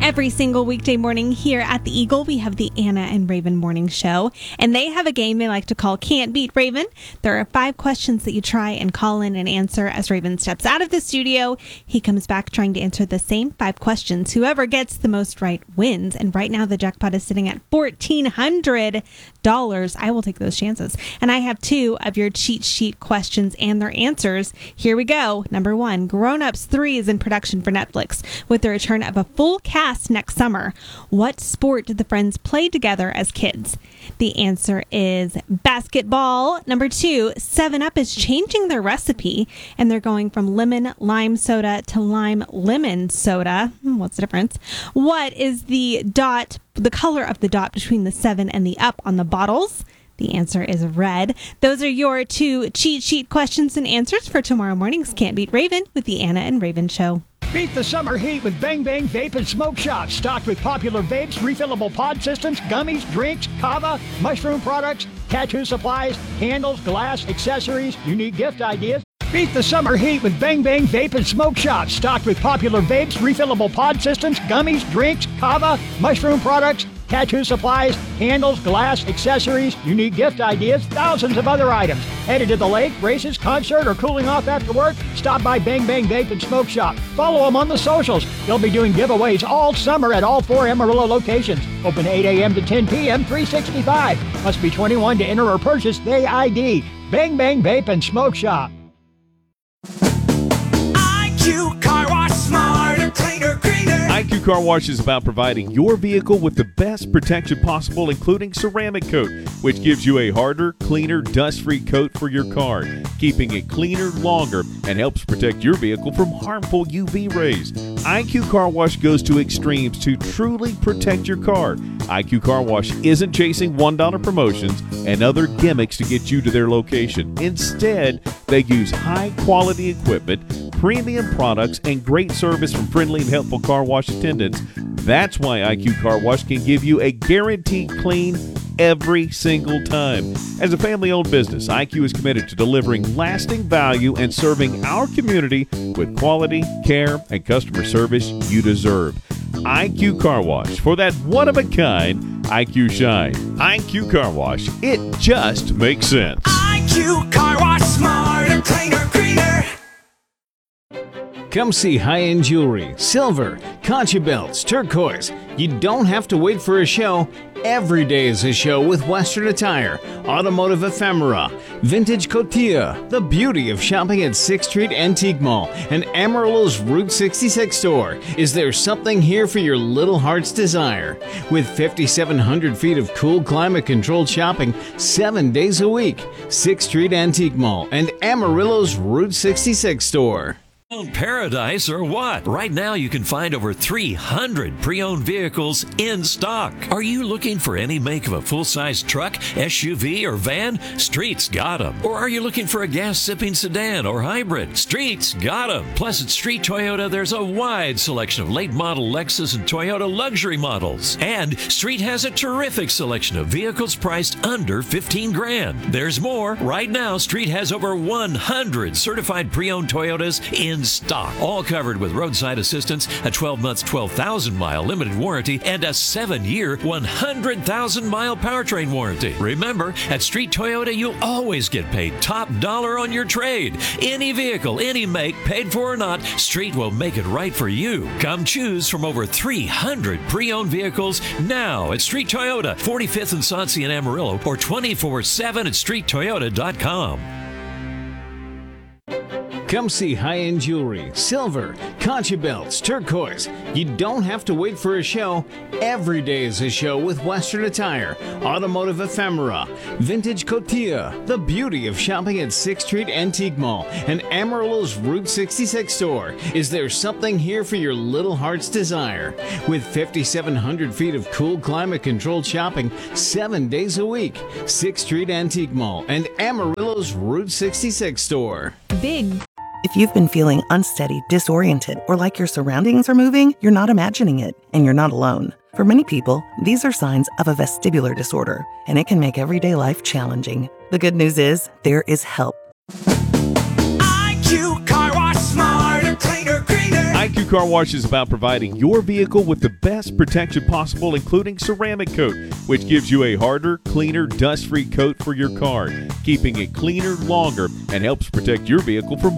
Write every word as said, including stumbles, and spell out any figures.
Every single weekday morning here at the Eagle, we have the Anna and Raven Morning Show, and they have a game they like to call Can't Beat Raven. There are five questions that you try and call in and answer. As Raven steps out of the studio, he comes back trying to answer the same five questions. Whoever gets the most right wins, and right now the jackpot is sitting at fourteen hundred dollars. I will take those chances. And I have two of your cheat sheet questions and their answers. Here we go. Number one, Grown Ups three is in production for Netflix with the return of a full cast next summer. What sport did the friends play together as kids? The answer is basketball. Number two, seven up is changing their recipe, and they're going from lemon lime soda to lime lemon soda. What's the difference? What is the dot, the color of the dot between the seven and the up on the bottles? The answer is red. Those are your two cheat sheet questions and answers for tomorrow morning's Can't Beat Raven with the Anna and Raven Show. Beat the summer heat with Bang Bang Vape and Smoke Shop. Stocked with popular vapes, refillable pod systems, gummies, drinks, kava, mushroom products, tattoo supplies, candles, glass, accessories, unique gift ideas. Beat the summer heat with Bang Bang Vape and Smoke Shop. Stocked with popular vapes, refillable pod systems, gummies, drinks, kava, mushroom products, tattoo supplies, candles, glass, accessories, unique gift ideas, thousands of other items. Headed to the lake, races, concert, or cooling off after work? Stop by Bang Bang Vape and Smoke Shop. Follow them on the socials. They'll be doing giveaways all summer at all four Amarillo locations. Open eight a.m. to ten p.m., three sixty-five. Must be twenty-one to enter or purchase Day I D. Bang Bang Vape and Smoke Shop. I Q Car Wash, smarter, cleaner, greener. I Q Car Wash is about providing your vehicle with the best protection possible, including ceramic coat, which gives you a harder, cleaner, dust-free coat for your car, keeping it cleaner longer and helps protect your vehicle from harmful U V rays. I Q Car Wash goes to extremes to truly protect your car. I Q Car Wash isn't chasing one dollar promotions and other gimmicks to get you to their location. Instead, they use high-quality equipment, premium products, and great service from friendly and helpful car wash attendants. That's why I Q Car Wash can give you a guaranteed clean every single time. As a family-owned business, I Q is committed to delivering lasting value and serving our community with quality, care, and customer service you deserve. I Q Car Wash, for that one-of-a-kind I Q shine. I Q Car Wash, it just makes sense. I Q Car Wash, smarter, cleaner, greener. Come see high-end jewelry, silver, concha belts, turquoise. You don't have to wait for a show. Every day is a show with Western Attire, Automotive Ephemera, Vintage Cotilla, the beauty of shopping at sixth Street Antique Mall, and Amarillo's Route sixty-six store. Is there something here for your little heart's desire? With fifty-seven hundred feet of cool climate-controlled shopping seven days a week, sixth Street Antique Mall and Amarillo's Route sixty-six store. Paradise or what? Right now you can find over three hundred pre-owned vehicles in stock. Are you looking for any make of a full-size truck, S U V, or van? Street's got them. Or are you looking for a gas-sipping sedan or hybrid? Street's got them. Plus at Street Toyota there's a wide selection of late-model Lexus and Toyota luxury models. And Street has a terrific selection of vehicles priced under fifteen grand. There's more. Right now Street has over one hundred certified pre-owned Toyotas in stock, all covered with roadside assistance, a twelve month, twelve thousand mile limited warranty, and a seven year, one hundred thousand mile powertrain warranty. Remember, at Street Toyota, you'll always get paid top dollar on your trade. Any vehicle, any make, paid for or not, Street will make it right for you. Come choose from over three hundred pre-owned vehicles now at Street Toyota, forty-fifth and Sauncey in Amarillo, or twenty-four seven at street toyota dot com. Come see high-end jewelry, silver, concha belts, turquoise. You don't have to wait for a show. Every day is a show with Western Attire, Automotive Ephemera, Vintage Cotilla, the beauty of shopping at sixth Street Antique Mall, and Amarillo's Route sixty-six store. Is there something here for your little heart's desire? With fifty-seven hundred feet of cool climate-controlled shopping seven days a week, sixth Street Antique Mall and Amarillo's Route sixty-six store. Big. If you've been feeling unsteady, disoriented, or like your surroundings are moving, you're not imagining it, and you're not alone. For many people, these are signs of a vestibular disorder, and it can make everyday life challenging. The good news is, there is help. I Q Car Wash, smarter, cleaner, greener. I Thank You Car Wash is about providing your vehicle with the best protection possible, including ceramic coat, which gives you a harder, cleaner, dust-free coat for your car, keeping it cleaner longer and helps protect your vehicle from